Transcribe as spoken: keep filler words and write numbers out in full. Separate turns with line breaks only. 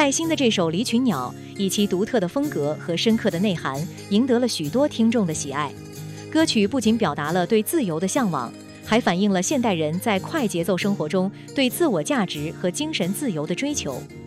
戴星的这首《离群鸟》以其独特的风格和深刻的内涵，赢得了许多听众的喜爱。歌曲不仅表达了对自由的向往，还反映了现代人在快节奏生活中对自我价值和精神自由的追求。